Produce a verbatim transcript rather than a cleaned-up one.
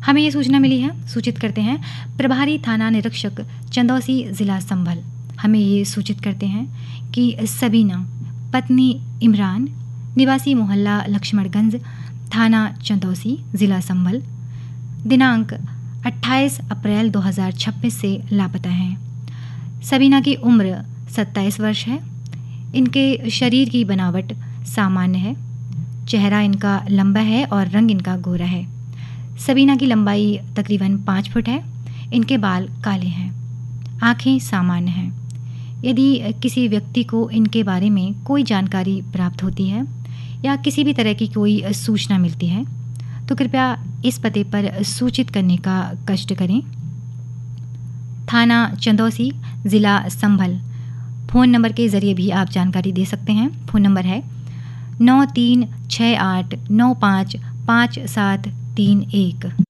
हमें ये सूचना मिली है, सूचित करते हैं प्रभारी थाना निरीक्षक चंदौसी जिला संभल। हमें ये सूचित करते हैं कि सबीना पत्नी इमरान निवासी मोहल्ला लक्ष्मणगंज थाना चंदौसी जिला संभल दिनांक अट्ठाईस अप्रैल दो हज़ार छब्बीस से लापता हैं। सबीना की उम्र सत्ताईस वर्ष है। इनके शरीर की बनावट सामान्य है। चेहरा इनका लंबा है और रंग इनका गोरा है। सबीना की लंबाई तकरीबन पाँच फुट है। इनके बाल काले हैं। आँखें सामान्य हैं। यदि किसी व्यक्ति को इनके बारे में कोई जानकारी प्राप्त होती है या किसी भी तरह की कोई सूचना मिलती है तो कृपया इस पते पर सूचित करने का कष्ट करें। थाना चंदौसी ज़िला संभल। फ़ोन नंबर के ज़रिए भी आप जानकारी दे सकते हैं। फ़ोन नंबर है नौ तीन छः आठ नौ पाँच पाँच सात तीन एक।